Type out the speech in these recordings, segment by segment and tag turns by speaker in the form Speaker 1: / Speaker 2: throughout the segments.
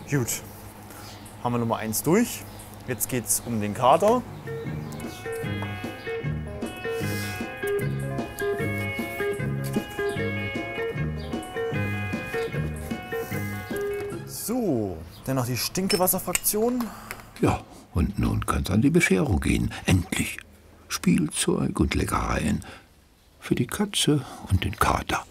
Speaker 1: Gut, haben wir Nummer 1 durch. Jetzt geht es um den Kater. So, dann noch die Stinkewasserfraktion.
Speaker 2: Ja, und nun kann's an die Bescherung gehen. Endlich. Spielzeug und Leckereien. Für die Katze und den Kater.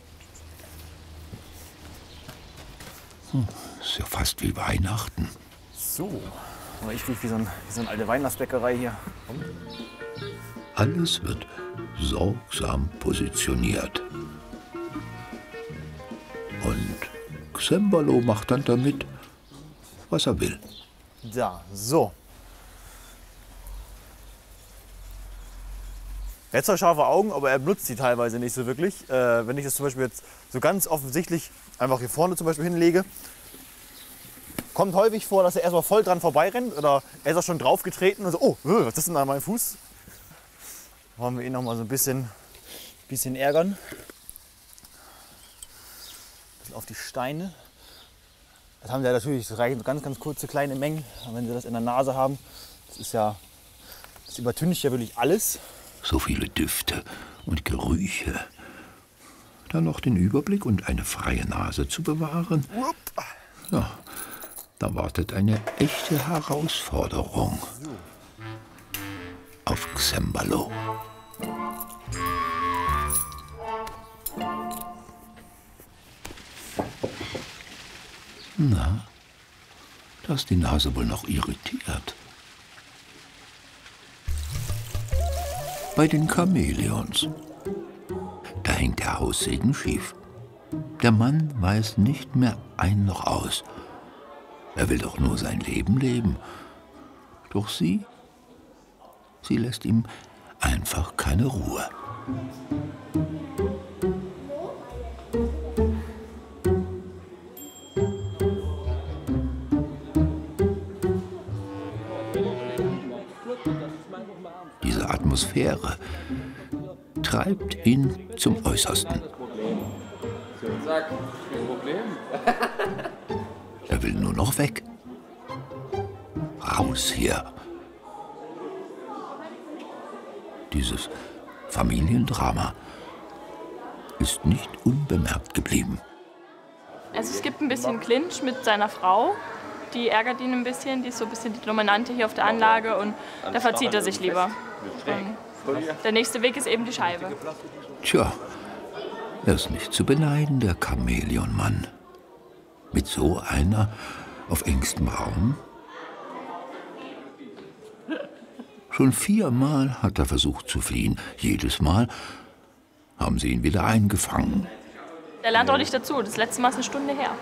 Speaker 2: Ist ja fast wie Weihnachten.
Speaker 1: So, aber ich rieche wie so eine alte Weihnachtsbäckerei hier. Komm.
Speaker 2: Alles wird sorgsam positioniert. Und Xembalo macht dann damit, was er will.
Speaker 1: Da, so. Er hat zwar scharfe Augen, aber er benutzt die teilweise nicht so wirklich. Wenn ich das zum Beispiel jetzt so ganz offensichtlich einfach hier vorne zum Beispiel hinlege, kommt häufig vor, dass er erstmal voll dran vorbeirennt oder er ist auch schon drauf getreten und so, oh, was ist denn an meinem Fuß? Wollen wir ihn noch mal so ein bisschen ärgern. Ein bisschen auf die Steine. Das haben sie ja natürlich, das reichen ganz, ganz kurze kleine Mengen. Aber wenn sie das in der Nase haben, das übertüncht ja wirklich alles.
Speaker 2: So viele Düfte und Gerüche. Dann noch den Überblick und eine freie Nase zu bewahren. Ja, da wartet eine echte Herausforderung auf Xembalo. Na, da ist die Nase wohl noch irritiert. Bei den Chamäleons. Da hängt der Haussegen schief. Der Mann weiß nicht mehr ein noch aus. Er will doch nur sein Leben leben. Doch sie lässt ihm einfach keine Ruhe. Diese Atmosphäre treibt ihn zum Äußersten.
Speaker 3: Sag, kein Problem.
Speaker 2: Er will nur noch weg. Raus hier. Dieses Familiendrama ist nicht unbemerkt geblieben.
Speaker 4: Also es gibt ein bisschen Clinch mit seiner Frau. Die ärgert ihn ein bisschen, die ist so ein bisschen die Dominante hier auf der Anlage und da verzieht er sich lieber. Der nächste Weg ist eben die Scheibe.
Speaker 2: Tja, er ist nicht zu beneiden, der Chamäleonmann. Mit so einer auf engstem Raum? Schon 4-mal hat er versucht zu fliehen. Jedes Mal haben sie ihn wieder eingefangen.
Speaker 4: Der lernt auch nicht dazu, das letzte Mal ist eine Stunde her.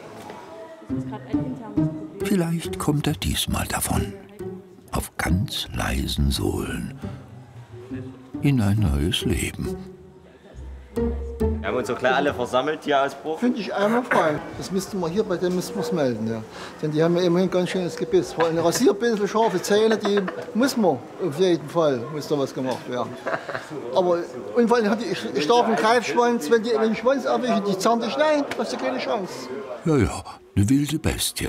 Speaker 2: Vielleicht kommt er diesmal davon. Auf ganz leisen Sohlen. In ein neues Leben.
Speaker 5: Wir haben uns so klar alle versammelt, Tierausbruch.
Speaker 6: Finde ich einwandfrei. Das müssten wir hier bei dem müssen wir's melden. Ja. Denn die haben ja immerhin ganz schönes Gebiss. Vor allem Rasierpinsel, scharfe Zähne, die muss man auf jeden Fall, muss da was gemacht werden. Aber und vor allem haben die starken Greifschwanz, wenn die den Schwanz erwischen, die zahlen dich rein, hast du keine Chance.
Speaker 2: Ja, eine wilde Bestie.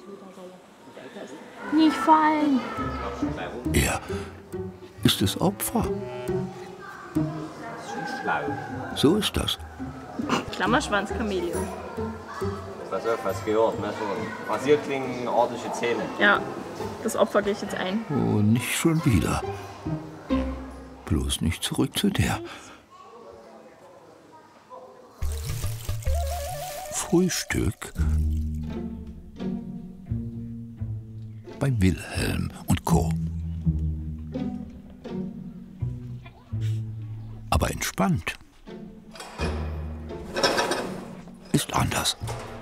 Speaker 4: Nicht fallen.
Speaker 2: Er ist das Opfer. So ist das.
Speaker 4: Schlammerschwanz, Chamäleon.
Speaker 5: Pass auf, hast gehört, ne? So rasierklingenartige Zähne.
Speaker 4: Ja, das Opfer gehe ich jetzt ein.
Speaker 2: Oh, nicht schon wieder. Bloß nicht zurück zu der. Frühstück bei Wilhelm und Co. Aber entspannt ist anders.